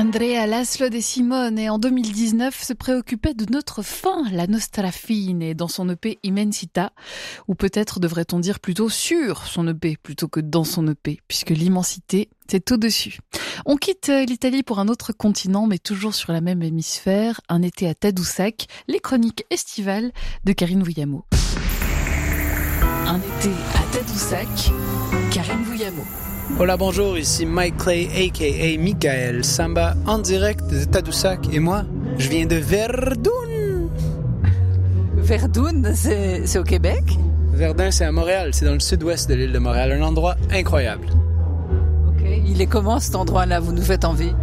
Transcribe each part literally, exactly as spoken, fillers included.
Andrea Laszlo De Simone et en deux mille dix-neuf se préoccupait de notre fin, la nostra fine, dans son E P Immensità, ou peut-être devrait-on dire plutôt sur son E P plutôt que dans son E P, puisque l'immensité, c'est au-dessus. On quitte l'Italie pour un autre continent, mais toujours sur la même hémisphère, un été à Tadoussac, les chroniques estivales de Karine Vouillamo. Un été à Tadoussac, Karine Vouillamo. Hola, bonjour, ici Mike Clay, a k a. Michael Samba, en direct de Tadoussac. Et moi, je viens de Verdun. Verdun, c'est, c'est au Québec? Verdun, c'est à Montréal. C'est dans le sud-ouest de l'île de Montréal. Un endroit incroyable. Ok, il est comment cet endroit-là? Vous nous faites envie.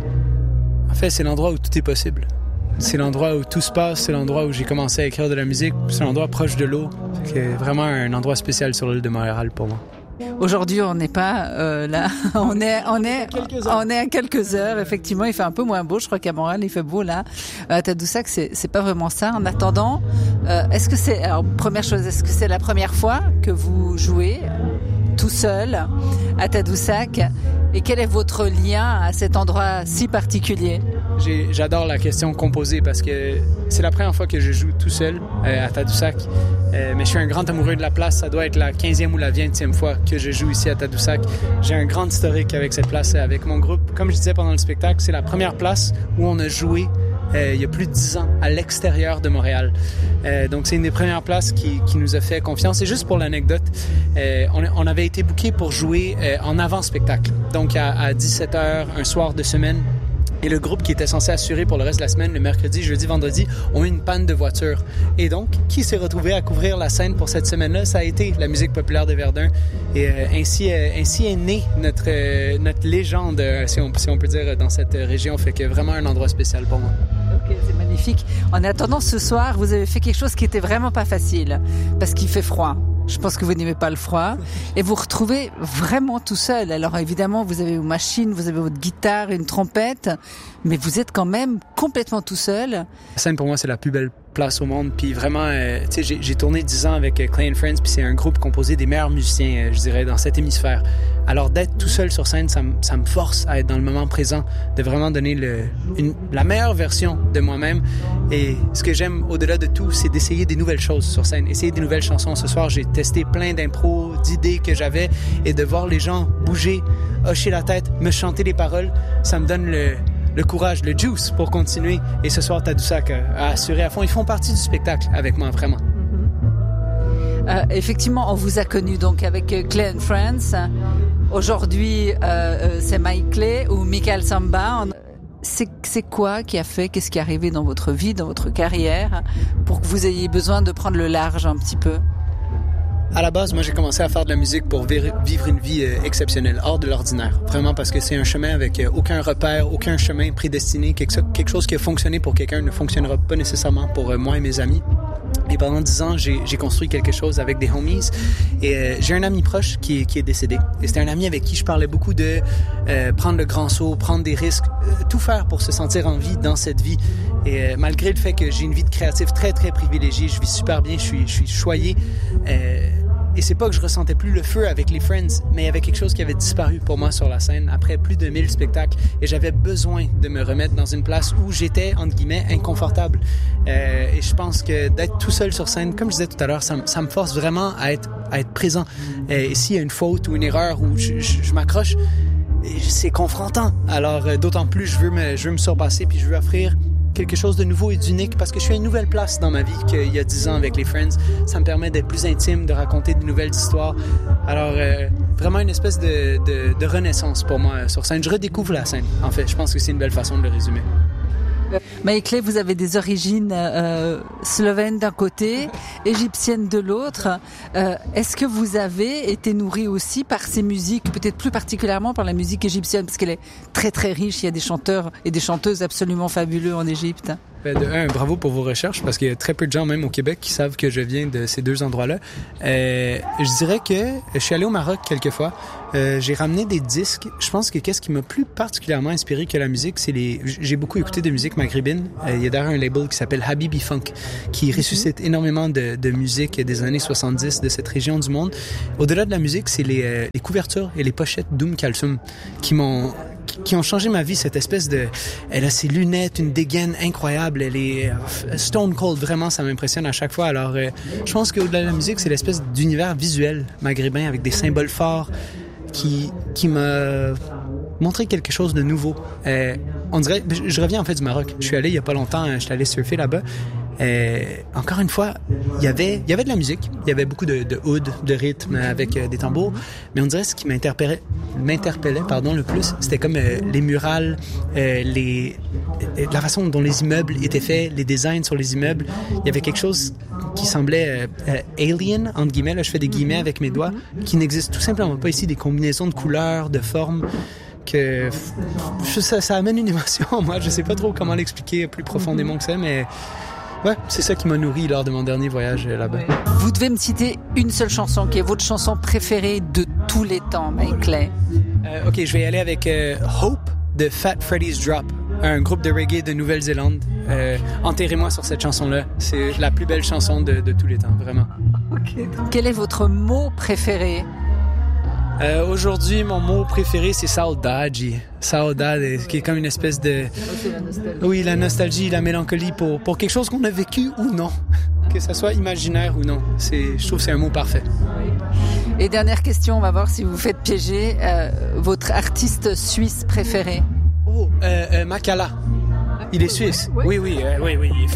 En fait, c'est l'endroit où tout est possible. C'est l'endroit où tout se passe. C'est l'endroit où j'ai commencé à écrire de la musique. C'est l'endroit proche de l'eau. C'est vraiment un endroit spécial sur l'île de Montréal pour moi. Aujourd'hui, on n'est pas euh, là. On est, on est, on est à quelques heures. Effectivement, il fait un peu moins beau. Je crois qu'à Montréal, il fait beau là. À Tadoussac, c'est, c'est pas vraiment ça. En attendant, euh, est-ce que c'est, alors première chose, est-ce que c'est la première fois que vous jouez tout seul à Tadoussac? Et quel est votre lien à cet endroit si particulier? J'ai, j'adore la question composée parce que c'est la première fois que je joue tout seul euh, à Tadoussac. Euh, mais je suis un grand amoureux de la place. Ça doit être la quinzième ou la vingtième fois que je joue ici à Tadoussac. J'ai un grand historique avec cette place, avec mon groupe. Comme je disais pendant le spectacle, c'est la première place où on a joué euh, il y a plus de dix ans à l'extérieur de Montréal. Euh, donc c'est une des premières places qui, qui nous a fait confiance. Et juste pour l'anecdote, euh, on, on avait été bookés pour jouer euh, en avant-spectacle. Donc à, à dix-sept heures, un soir de semaine. Et le groupe qui était censé assurer pour le reste de la semaine, le mercredi, jeudi, vendredi, ont eu une panne de voiture. Et donc, qui s'est retrouvé à couvrir la scène pour cette semaine-là? Ça a été la musique populaire de Verdun. Et euh, ainsi, euh, ainsi est née notre, euh, notre légende, euh, si, on, si on peut dire, dans cette région. Fait que vraiment un endroit spécial pour moi. Ok, c'est magnifique. En attendant, ce soir, vous avez fait quelque chose qui était vraiment pas facile, parce qu'il fait froid. Je pense que vous n'aimez pas le froid. Et vous vous retrouvez vraiment tout seul. Alors évidemment, vous avez vos machines, vous avez votre guitare, une trompette, mais vous êtes quand même complètement tout seul. La scène, pour moi, c'est la plus belle place au monde. Puis vraiment, euh, tu sais, j'ai, j'ai tourné dix ans avec Clay and Friends, puis c'est un groupe composé des meilleurs musiciens, euh, je dirais, dans cet hémisphère. Alors d'être tout seul sur scène, ça, m- ça me force à être dans le moment présent, de vraiment donner le, une, la meilleure version de moi-même. Et ce que j'aime au-delà de tout, c'est d'essayer des nouvelles choses sur scène, essayer des nouvelles chansons. Ce soir, j'ai testé plein d'impros, d'idées que j'avais, et de voir les gens bouger, hocher la tête, me chanter les paroles, ça me donne le... le courage, le juice pour continuer. Et ce soir, Tadoussac a assuré à fond. Ils font partie du spectacle avec moi, vraiment. Euh, effectivement, on vous a connu donc avec Clay and Friends. Aujourd'hui, euh, euh, c'est Mike Clay ou Michael Samba. C'est, c'est quoi qui a fait, qu'est-ce qui est arrivé dans votre vie, dans votre carrière, pour que vous ayez besoin de prendre le large un petit peu? À la base, moi, j'ai commencé à faire de la musique pour vivre une vie euh, exceptionnelle, hors de l'ordinaire. Vraiment, parce que c'est un chemin avec euh, aucun repère, aucun chemin prédestiné. Quelque, quelque chose qui a fonctionné pour quelqu'un ne fonctionnera pas nécessairement pour euh, moi et mes amis. Et pendant dix ans, j'ai, j'ai construit quelque chose avec des homies. Et euh, j'ai un ami proche qui, qui est décédé. Et c'était un ami avec qui je parlais beaucoup de euh, prendre le grand saut, prendre des risques, euh, tout faire pour se sentir en vie dans cette vie. Et euh, malgré le fait que j'ai une vie de créatif très, très privilégiée, je vis super bien, je suis, je suis choyé. Euh, Et c'est pas que je ressentais plus le feu avec les Friends, mais il y avait quelque chose qui avait disparu pour moi sur la scène après plus de mille spectacles. Et j'avais besoin de me remettre dans une place où j'étais, entre guillemets, inconfortable. Euh, et je pense que d'être tout seul sur scène, comme je disais tout à l'heure, ça, ça me force vraiment à être, à être présent. Euh, et s'il y a une faute ou une erreur où je, je, je m'accroche, c'est confrontant. Alors, euh, d'autant plus, je veux me, je veux me surpasser puis je veux offrir quelque chose de nouveau et d'unique parce que je suis à une nouvelle place dans ma vie qu'il y a dix ans avec les Friends. Ça me permet d'être plus intime, de raconter de nouvelles histoires. Alors, euh, vraiment une espèce de, de, de renaissance pour moi sur scène. Je redécouvre la scène, en fait. Je pense que c'est une belle façon de le résumer. Mike Clay, vous avez des origines euh, slovènes d'un côté, égyptiennes de l'autre. Euh, est-ce que vous avez été nourri aussi par ces musiques, peut-être plus particulièrement par la musique égyptienne, parce qu'elle est très très riche, il y a des chanteurs et des chanteuses absolument fabuleux en Égypte. De un, bravo pour vos recherches, parce qu'il y a très peu de gens, même au Québec, qui savent que je viens de ces deux endroits-là. Euh, je dirais que je suis allé au Maroc quelques fois. Euh, j'ai ramené des disques. Je pense que qu'est-ce qui m'a plus particulièrement inspiré que la musique, c'est les... J'ai beaucoup écouté de musique maghrébine. Euh, il y a d'ailleurs un label qui s'appelle Habibi Funk, qui ressuscite énormément de, de musique des années soixante-dix de cette région du monde. Au-delà de la musique, c'est les, euh, les couvertures et les pochettes d'Oum Kalsoum qui m'ont... qui ont changé ma vie, cette espèce de... Elle a ses lunettes, une dégaine incroyable, elle est stone cold, vraiment, ça m'impressionne à chaque fois. Alors, euh, je pense qu'au-delà de la musique, c'est l'espèce d'univers visuel maghrébin avec des symboles forts qui, qui m'a montré quelque chose de nouveau. Euh, on dirait... Je reviens en fait du Maroc. Je suis allé il y a pas longtemps, je suis allé surfer là-bas. Euh, encore une fois, il y avait, il y avait de la musique, il y avait beaucoup de, de oud, de rythme avec euh, des tambours, mais on dirait ce qui m'interpellait, m'interpellait, pardon, le plus, c'était comme euh, les murales, euh, les, euh, la façon dont les immeubles étaient faits, les designs sur les immeubles. Il y avait quelque chose qui semblait euh, euh, alien, entre guillemets, là, je fais des guillemets avec mes doigts, qui n'existe tout simplement pas ici, des combinaisons de couleurs, de formes. Que ça, ça amène une émotion en moi. Je sais pas trop comment l'expliquer plus profondément que ça, mais ouais, c'est ça qui m'a nourri lors de mon dernier voyage là-bas. Vous devez me citer une seule chanson qui est votre chanson préférée de tous les temps, Mike Clay. Euh, ok, je vais y aller avec euh, Hope de Fat Freddy's Drop, un groupe de reggae de Nouvelle-Zélande. Euh, enterrez-moi sur cette chanson-là. C'est la plus belle chanson de, de tous les temps, vraiment. Okay. Quel est votre mot préféré? Euh, aujourd'hui, mon mot préféré, c'est saudade. Saudade, qui est comme une espèce de... C'est la nostalgie. Oui, la nostalgie, la mélancolie pour, pour quelque chose qu'on a vécu ou non. Que ça soit imaginaire ou non. C'est, je trouve que c'est un mot parfait. Et dernière question, on va voir si vous vous faites piéger. Euh, votre artiste suisse préféré? Oh, euh, euh, Makala. Il est suisse. Oui, oui, euh, oui, oui.